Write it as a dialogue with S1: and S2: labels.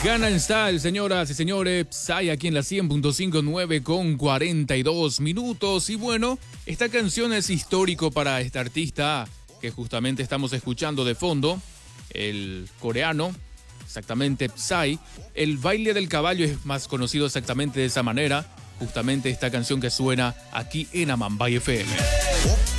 S1: Gangnam Style, señoras y señores, Psy aquí en la 100.59 con 42 minutos. Y bueno, esta canción es histórico para este artista que justamente estamos escuchando de fondo, el coreano, exactamente Psy. El baile del caballo es más conocido exactamente de esa manera, justamente esta canción que suena aquí en Amambay FM.